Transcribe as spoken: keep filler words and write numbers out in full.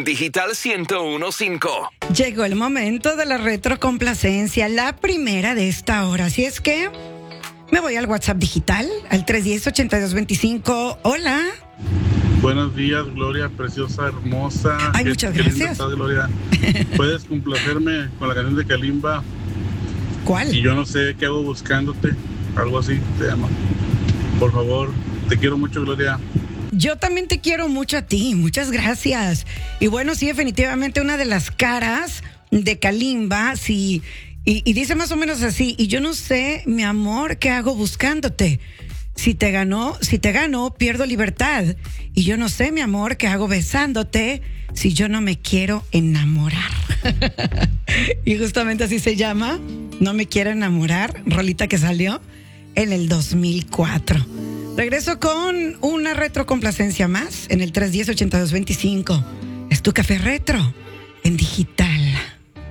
Digital ciento uno punto cinco. Llegó el momento de la retrocomplacencia, la primera de esta hora. Así es que me voy al WhatsApp digital, al tres uno cero, ocho dos dos cinco. Hola. Buenos días, Gloria, preciosa, hermosa. Ay, Qué- muchas qué linda gracias. estás, Gloria. ¿Puedes complacerme con la canción de Kalimba? ¿Cuál? Y yo no sé qué hago buscándote. Algo así se llama. Por favor, te quiero mucho, Gloria. Yo también te quiero mucho a ti, muchas gracias. Y bueno, sí, definitivamente una de las caras de Kalimba, sí, y, y dice más o menos así, y yo no sé, mi amor, qué hago buscándote. Si te ganó, si te gano, pierdo libertad. Y yo no sé, mi amor, qué hago besándote si yo no me quiero enamorar. Y justamente así se llama, No me quiero enamorar, rolita que salió en el dos mil cuatro. Regreso con una retrocomplacencia más en el tres uno cero, ocho dos dos cinco. Es tu café retro en digital.